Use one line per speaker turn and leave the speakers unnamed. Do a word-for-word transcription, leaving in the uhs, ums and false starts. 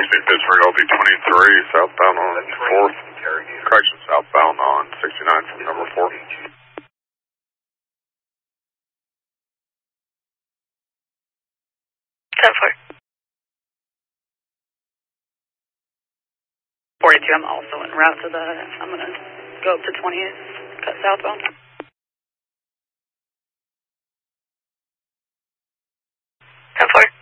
sixty Pittsburgh L B twenty-three, southbound on fourth. Correction, southbound on sixty-nine from number four.
ten four. forty-two, I'm also en route to the, I'm going to go up to twentieth, cut southbound. ten four.